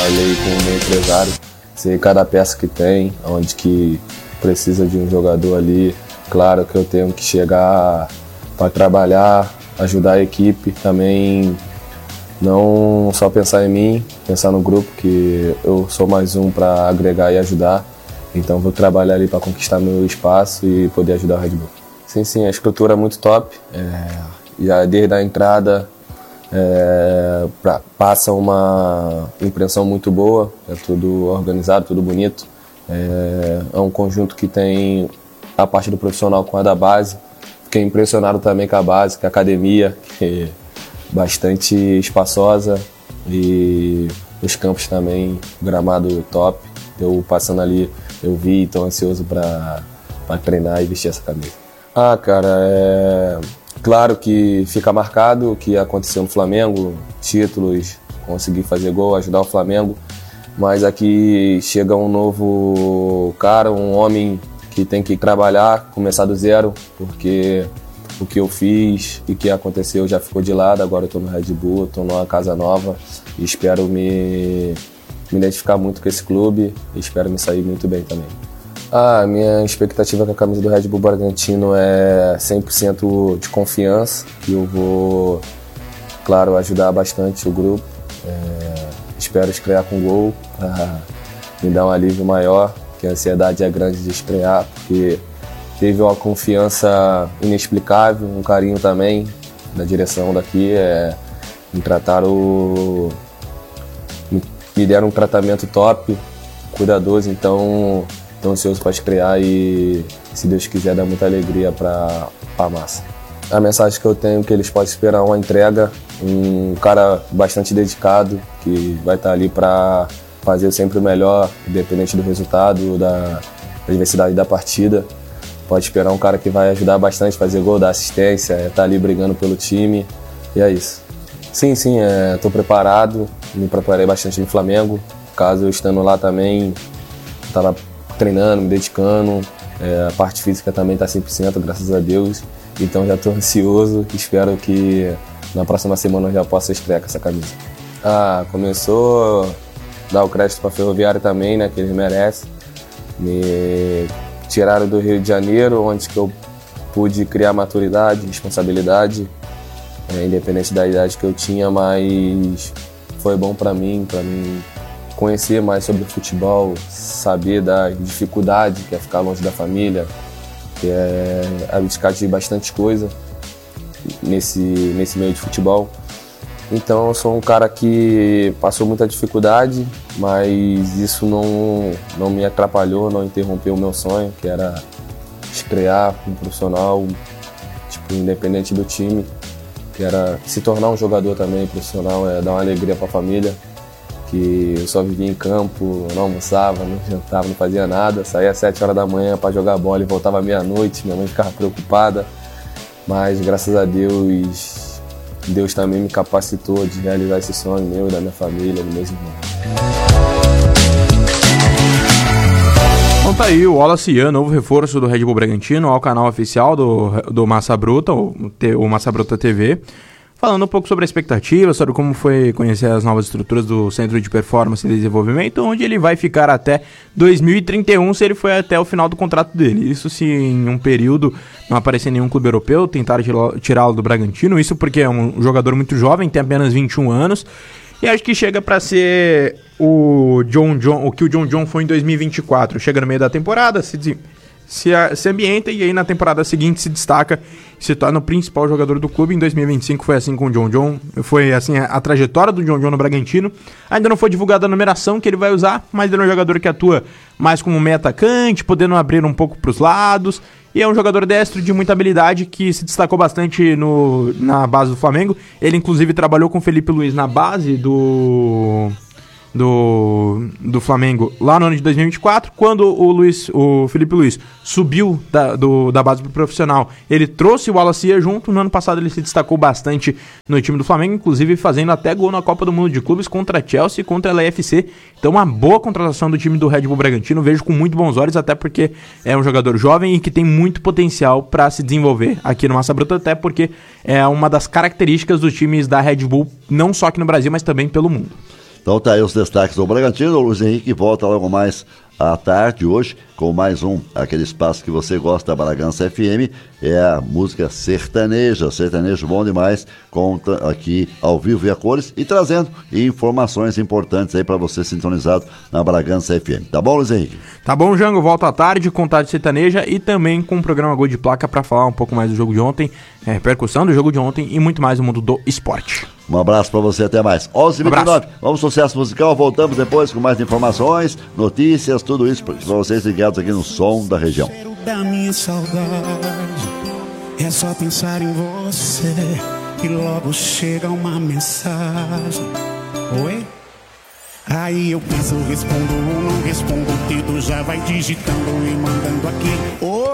falei com o meu empresário, sei cada peça que tem, onde que precisa de um jogador ali. Claro que eu tenho que chegar para trabalhar, ajudar a equipe, também não só pensar em mim, pensar no grupo, que eu sou mais um para agregar e ajudar. Então vou trabalhar ali para conquistar meu espaço e poder ajudar o Red Bull. Sim, a estrutura é muito top. Já desde a entrada passa uma impressão muito boa, é tudo organizado, tudo bonito. É um conjunto que tem a parte do profissional com a da base. Fiquei impressionado também com a base, com a academia, que é bastante espaçosa, e os campos também, gramado top. Eu passando ali, eu vi, estou ansioso para treinar e vestir essa camisa. Cara, claro que fica marcado o que aconteceu no Flamengo, títulos, conseguir fazer gol, ajudar o Flamengo, mas aqui chega um novo cara, um homem que tem que trabalhar, começar do zero, porque o que eu fiz e o que aconteceu já ficou de lado. Agora eu estou no Red Bull, estou numa casa nova e espero me identificar muito com esse clube e espero me sair muito bem também. Minha expectativa com a camisa do Red Bull Bragantino é 100% de confiança, que eu vou, claro, ajudar bastante o grupo. Espero estrear com gol, para me dar um alívio maior, que a ansiedade é grande de estrear, porque teve uma confiança inexplicável, um carinho também da direção daqui, me deram um tratamento top, cuidadoso, então estou ansioso para estrear e, se Deus quiser, dar muita alegria para a massa. A mensagem que eu tenho é que eles podem esperar uma entrega, um cara bastante dedicado, que vai estar ali para fazer sempre o melhor, independente do resultado, da adversidade da partida. Pode esperar um cara que vai ajudar bastante, fazer gol, dar assistência, estar ali brigando pelo time, e é isso. Sim, estou preparado, me preparei bastante no Flamengo, caso eu estando lá também, estava treinando, me dedicando, a parte física também está 100%, graças a Deus, então já estou ansioso, espero que na próxima semana eu já possa estrear com essa camisa. Começou a dar o crédito para a Ferroviária também, né, que eles merecem. Me tiraram do Rio de Janeiro, onde que eu pude criar maturidade, responsabilidade, independente da idade que eu tinha, mas foi bom para mim conhecer mais sobre o futebol, saber da dificuldade que é ficar longe da família, que é abdicar de bastante coisa nesse meio de futebol. Então eu sou um cara que passou muita dificuldade, mas isso não me atrapalhou, não interrompeu o meu sonho, que era estrear como profissional, independente do time, que era se tornar um jogador também profissional, dar uma alegria para a família, que eu só vivia em campo, não almoçava, não jantava, não fazia nada, saía às 7 horas da manhã para jogar bola e voltava à meia-noite, minha mãe ficava preocupada, mas graças a Deus também me capacitou de realizar esse sonho meu e da minha família, dos meus irmãos. Então tá aí o Wallace Ian, novo reforço do Red Bull Bragantino, ao canal oficial do Massa Bruta, o Massa Bruta TV, falando um pouco sobre a expectativa, sobre como foi conhecer as novas estruturas do Centro de Performance e Desenvolvimento, onde ele vai ficar até 2031, se ele for até o final do contrato dele. Isso se em um período não aparecer nenhum clube europeu, tentar tirá-lo do Bragantino, isso porque é um jogador muito jovem, tem apenas 21 anos, e acho que chega para ser o que o John John foi em 2024. Chega no meio da temporada, se ambienta e aí na temporada seguinte se destaca e se torna o principal jogador do clube. Em 2025 foi assim com o John John, foi assim a trajetória do John John no Bragantino. Ainda não foi divulgada a numeração que ele vai usar, mas ele é um jogador que atua mais como meio atacante, podendo abrir um pouco para os lados, e é um jogador destro de muita habilidade que se destacou bastante na base do Flamengo. Ele inclusive trabalhou com o Felipe Luiz na base do Flamengo lá no ano de 2024, quando o Felipe Luiz subiu da base pro profissional. Ele trouxe o Wallace Ian junto. No ano passado ele se destacou bastante no time do Flamengo, inclusive fazendo até gol na Copa do Mundo de Clubes contra a Chelsea e contra a LAFC. Então uma boa contratação do time do Red Bull Bragantino, vejo com muito bons olhos, até porque é um jogador jovem e que tem muito potencial para se desenvolver aqui no Massa Bruta, até porque é uma das características dos times da Red Bull, não só aqui no Brasil, mas também pelo mundo. Então tá aí os destaques do Bragantino. O Luiz Henrique volta logo mais à tarde hoje com mais aquele espaço que você gosta da Bragança FM, é a música sertaneja, sertanejo bom demais, conta aqui ao vivo e a cores e trazendo informações importantes aí para você sintonizado na Bragança FM. Tá bom, Luiz Henrique? Tá bom, Jango, volta à tarde com Tarde Sertaneja e também com o programa Gol de Placa para falar um pouco mais do jogo de ontem, repercussão do jogo de ontem e muito mais do mundo do esporte. Um abraço pra você, até mais. 11h29, vamos ao sucesso musical, voltamos depois com mais informações, notícias, tudo isso pra vocês ligados aqui no Som da Região. Da minha saudade, é só pensar em você e logo chega uma mensagem. Oi? Aí eu penso, respondo ou não respondo, o dedo já vai digitando e mandando aqui. Oi?